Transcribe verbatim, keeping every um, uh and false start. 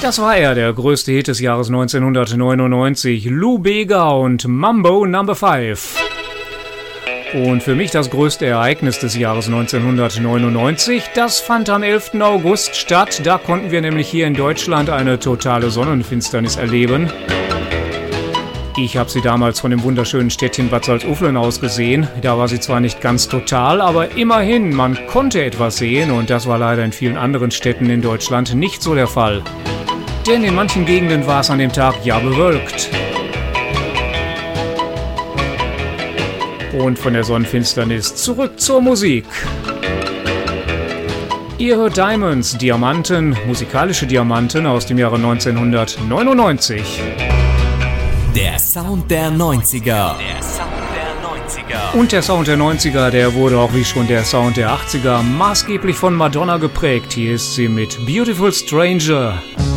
Das war er, der größte Hit des Jahres neunzehnhundertneunundneunzig, Lou Bega und Mambo Number Five. Und für mich das größte Ereignis des Jahres neunzehnhundertneunundneunzig, das fand am elften August statt. Da konnten wir nämlich hier in Deutschland eine totale Sonnenfinsternis erleben. Ich habe sie damals von dem wunderschönen Städtchen Bad Salzuflen aus gesehen. Da war sie zwar nicht ganz total, aber immerhin, man konnte etwas sehen und das war leider in vielen anderen Städten in Deutschland nicht so der Fall. Denn in manchen Gegenden war es an dem Tag ja bewölkt. Und von der Sonnenfinsternis zurück zur Musik. Ihr hört Diamonds, Diamanten, musikalische Diamanten aus dem Jahre neunzehnhundertneunundneunzig. Der Sound der neunziger. Der Sound der neunziger. Und der Sound der neunziger, der wurde auch wie schon der Sound der achtziger maßgeblich von Madonna geprägt. Hier ist sie mit Beautiful Stranger.